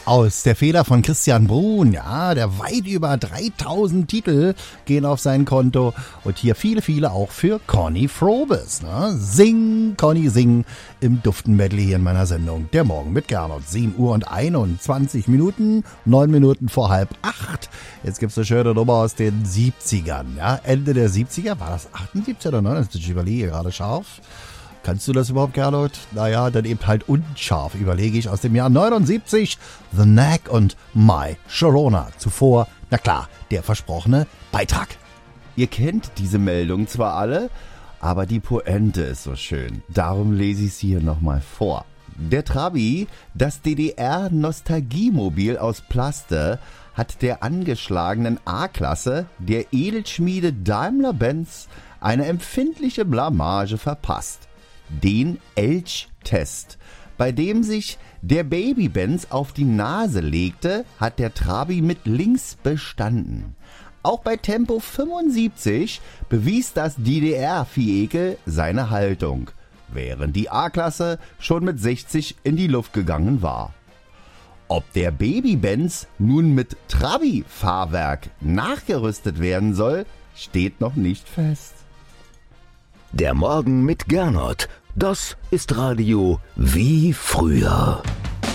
Aus der Feder von Christian Bruhn, ja, der weit über 3000 Titel gehen auf sein Konto und hier viele auch für Conny Frobes. Ne? Sing, Conny, sing im Duften-Medley hier in meiner Sendung. Der Morgen mit Gernot, 7 Uhr und 21 Minuten, 9 Minuten vor 7:30. Jetzt gibt's eine schöne Nummer aus den 70ern, ja, Ende der 70er, war das 78 oder 79? Ich überlege gerade scharf. Kannst du das überhaupt, Gernot? Naja, dann eben halt unscharf, überlege ich, aus dem Jahr 79, The Knack und My Sharona. Zuvor, na klar, der versprochene Beitrag. Ihr kennt diese Meldung zwar alle, aber die Pointe ist so schön. Darum lese ich sie hier nochmal vor. Der Trabi, das DDR-Nostalgiemobil aus Plaste, hat der angeschlagenen A-Klasse der Edelschmiede Daimler-Benz eine empfindliche Blamage verpasst. Den Elch-Test, bei dem sich der Baby-Benz auf die Nase legte, hat der Trabi mit links bestanden. Auch bei Tempo 75 bewies das DDR-Vierekel seine Haltung, während die A-Klasse schon mit 60 in die Luft gegangen war. Ob der Baby-Benz nun mit Trabi-Fahrwerk nachgerüstet werden soll, steht noch nicht fest. Der Morgen mit Gernot, das ist Radio wie früher.